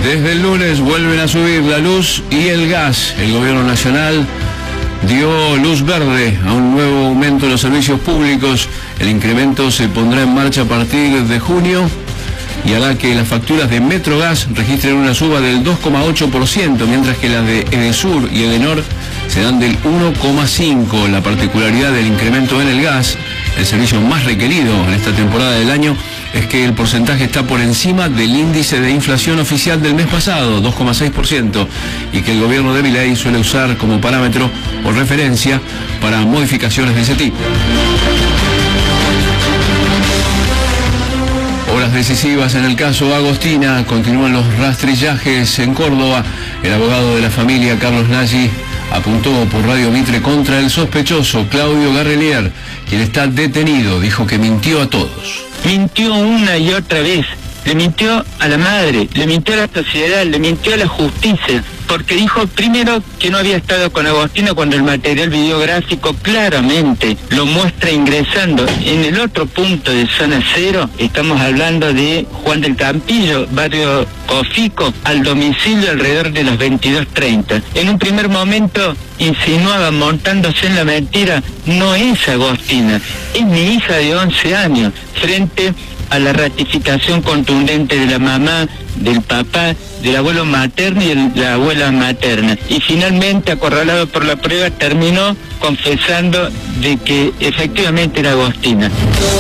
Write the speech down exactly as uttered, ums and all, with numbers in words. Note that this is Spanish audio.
Desde el lunes vuelven a subir la luz y el gas. El gobierno nacional dio luz verde a un nuevo aumento de los servicios públicos. El incremento se pondrá en marcha a partir de junio y hará que las facturas de Metrogas registren una suba del dos coma ocho por ciento, mientras que las de Edesur y Edenor se dan del uno coma cinco por ciento. La particularidad del incremento en el gas, el servicio más requerido en esta temporada del año, es que el porcentaje está por encima del índice de inflación oficial del mes pasado, dos coma seis por ciento, y que el gobierno de Milei suele usar como parámetro o referencia para modificaciones de ese tipo. Horas decisivas en el caso Agostina. Continúan los rastrillajes en Córdoba. El abogado de la familia, Carlos Nagy, apuntó por Radio Mitre contra el sospechoso Claudio Garrelier, quien está detenido. Dijo que mintió a todos. Mintió una y otra vez. Le mintió a la madre, le mintió a la sociedad, le mintió a la justicia, porque dijo primero que no había estado con Agostina cuando el material videográfico claramente lo muestra ingresando. En el otro punto de zona cero, estamos hablando de Juan del Campillo, barrio Cofico, al domicilio alrededor de las veintidós treinta. En un primer momento insinuaba, montándose en la mentira, no es Agostina, es mi hija de once años, frente a la ratificación contundente de la mamá, del papá, del abuelo materno y de la abuela materna. Y finalmente, acorralado por la prueba, terminó confesando de que efectivamente era Agostina.